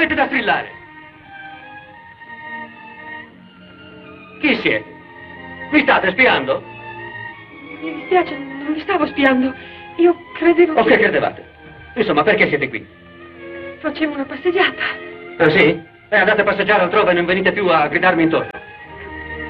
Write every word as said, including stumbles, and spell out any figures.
avete da strillare? Chi siete? Mi state spiando? Mi dispiace, non vi stavo spiando. Io credevo O che... che credevate? Insomma, perché siete qui? Facevo una passeggiata. Ah, sì? E andate a passeggiare altrove e non venite più a gridarmi intorno.